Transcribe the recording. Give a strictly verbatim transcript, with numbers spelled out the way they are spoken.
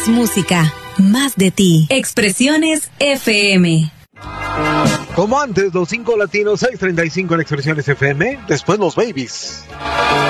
Más música, más de ti. Expresiones F M. Como antes, los cinco latinos, seis treinta y cinco en Expresiones F M. Después los babies.